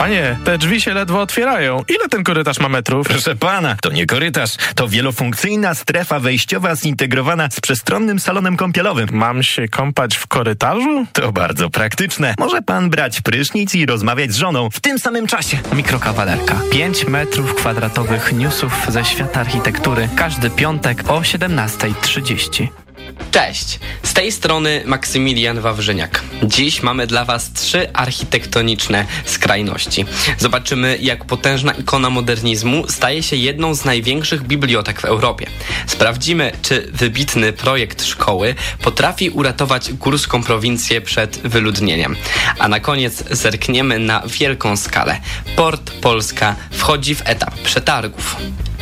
Panie, te drzwi się ledwo otwierają. Ile ten korytarz ma metrów? Proszę pana, to nie korytarz, to wielofunkcyjna strefa wejściowa zintegrowana z przestronnym salonem kąpielowym. Mam się kąpać w korytarzu? To bardzo praktyczne. Może pan brać prysznic i rozmawiać z żoną w tym samym czasie. Mikrokawalerka. 5 metrów kwadratowych newsów ze świata architektury. Każdy piątek o 17:30. Cześć, z tej strony Maksymilian Wawrzyniak. Dziś mamy dla Was 3 architektoniczne skrajności. Zobaczymy, jak potężna ikona modernizmu staje się jedną z największych bibliotek w Europie. Sprawdzimy, czy wybitny projekt szkoły potrafi uratować górską prowincję przed wyludnieniem. A na koniec zerkniemy na wielką skalę. Port Polska wchodzi w etap przetargów.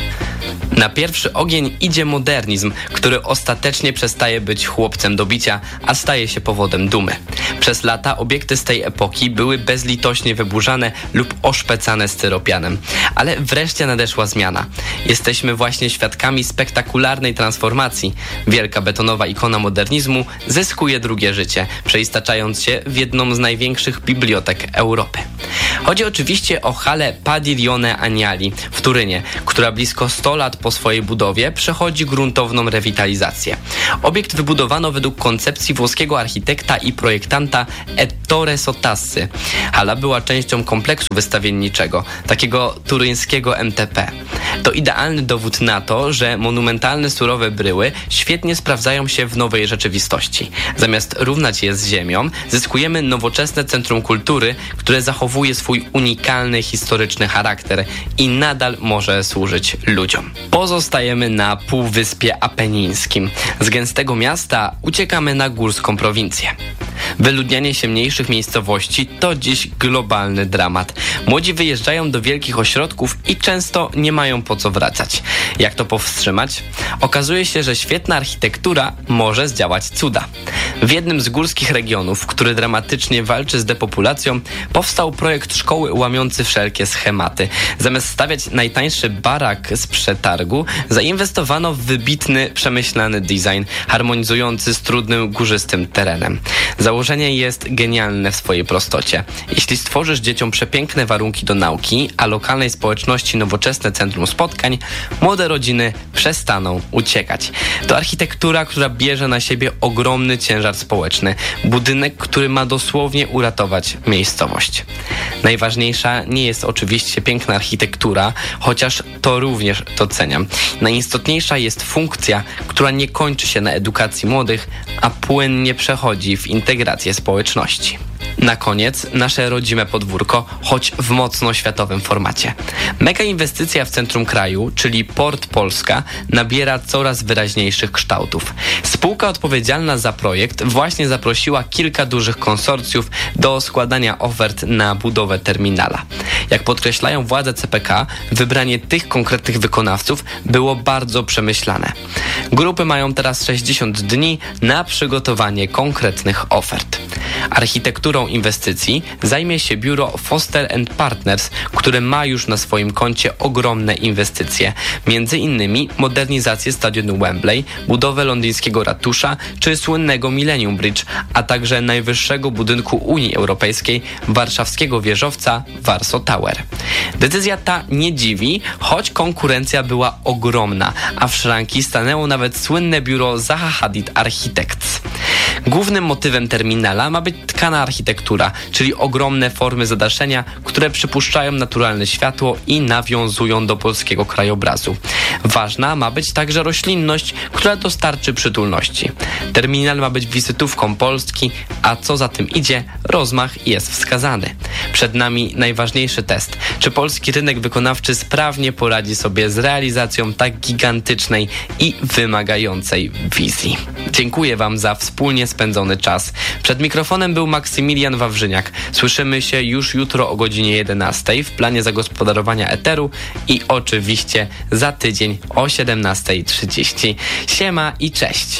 Na pierwszy ogień idzie modernizm, który ostatecznie przestaje być chłopcem do bicia, a staje się powodem dumy. Przez lata obiekty z tej epoki były bezlitośnie wyburzane lub oszpecane styropianem. Ale wreszcie nadeszła zmiana. Jesteśmy właśnie świadkami spektakularnej transformacji. Wielka betonowa ikona modernizmu zyskuje drugie życie, przeistaczając się w jedną z największych bibliotek Europy. Chodzi oczywiście o halę Padiglione Agnali w Turynie, która blisko 100 lat po swojej budowie przechodzi gruntowną rewitalizację. Obiekt wybudowano według koncepcji włoskiego architekta i projektanta Ettore Sottasi. Hala była częścią kompleksu wystawienniczego, takiego turyńskiego MTP. To idealny dowód na to, że monumentalne surowe bryły świetnie sprawdzają się w nowej rzeczywistości. Zamiast równać je z ziemią, zyskujemy nowoczesne centrum kultury, które zachowuje swój unikalny historyczny charakter i nadal może służyć ludziom. Pozostajemy na Półwyspie Apenińskim. Z gęstego miasta uciekamy na górską prowincję. Wyludnianie się mniejszych miejscowości to dziś globalny dramat. Młodzi wyjeżdżają do wielkich ośrodków i często nie mają po co wracać. Jak to powstrzymać? Okazuje się, że świetna architektura może zdziałać cuda. W jednym z górskich regionów, który dramatycznie walczy z depopulacją, powstał projekt szkoły łamiący wszelkie schematy. Zamiast stawiać najtańszy barak z przetargu, zainwestowano w wybitny, przemyślany design, harmonizujący z trudnym, górzystym terenem. Założenie jest genialne w swojej prostocie. Jeśli stworzysz dzieciom przepiękne warunki do nauki, a lokalnej społeczności nowoczesne centrum spotkań, młode rodziny przestaną uciekać. To architektura, która bierze na siebie ogromny ciężar społeczny. Budynek, który ma dosłownie uratować miejscowość. Najważniejsza nie jest oczywiście piękna architektura, chociaż to również doceniam. Najistotniejsza jest funkcja, która nie kończy się na edukacji młodych, a płynnie przechodzi w integrację społeczności. Na koniec nasze rodzime podwórko, choć w mocno światowym formacie. Mega inwestycja w centrum kraju, czyli Port Polska, nabiera coraz wyraźniejszych kształtów. Spółka odpowiedzialna za projekt właśnie zaprosiła kilka dużych konsorcjów do składania ofert na budowę terminala. Jak podkreślają władze CPK, wybranie tych konkretnych wykonawców było bardzo przemyślane. Grupy mają teraz 60 dni na przygotowanie konkretnych ofert. Architekturą inwestycji zajmie się biuro Foster & Partners, które ma już na swoim koncie ogromne inwestycje, między innymi modernizację stadionu Wembley, budowę londyńskiego ratusza czy słynnego Millennium Bridge, a także najwyższego budynku Unii Europejskiej, warszawskiego wieżowca Warsaw Tower. Decyzja ta nie dziwi, choć konkurencja była ogromna, a w szranki stanęło nawet słynne biuro Zaha Hadid Architects. Głównym motywem terminala ma być tkana architektura, czyli ogromne formy zadaszenia, które przypuszczają naturalne światło i nawiązują do polskiego krajobrazu. Ważna ma być także roślinność, która dostarczy przytulności. Terminal ma być wizytówką Polski, a co za tym idzie, rozmach jest wskazany. Przed nami najważniejszy test. Czy polski rynek wykonawczy sprawnie poradzi sobie z realizacją tak gigantycznej i wymagającej wizji? Dziękuję Wam za wspólnie spędzony czas. Przed mikrofonem był Maksymilian Wawrzyniak. Słyszymy się już jutro o godzinie 11 w planie zagospodarowania eteru i oczywiście za tydzień o 17:30. Siema i cześć!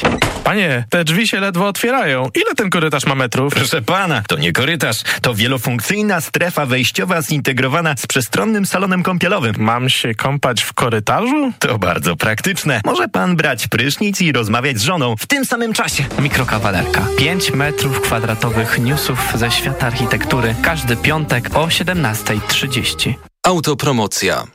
Panie, te drzwi się ledwo otwierają. Ile ten korytarz ma metrów? Proszę pana, to nie korytarz, to wielofunkcyjna strefa wejściowa zintegrowana z przestronnym salonem kąpielowym. Mam się kąpać w korytarzu? To bardzo praktyczne. Może pan brać prysznic i rozmawiać z żoną w tym samym czasie. Mikrokawalerka. 5 metrów kwadratowych newsów ze świata architektury. Każdy piątek o 17:30. Autopromocja.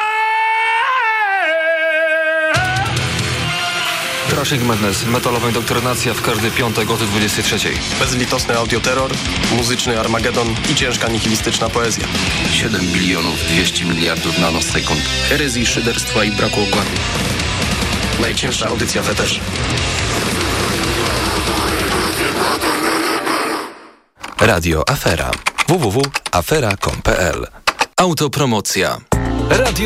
Trashing Madness, metalowa indoktrynacja w każdy piątek o 23:00. Bezlitosny audioterror, muzyczny Armagedon i ciężka nihilistyczna poezja. 7 bilionów 200 miliardów nanosekund. Herezji, szyderstwa i braku układu. Najcięższa audycja feterz. Radio Afera. www.afera.com.pl. Autopromocja. Radio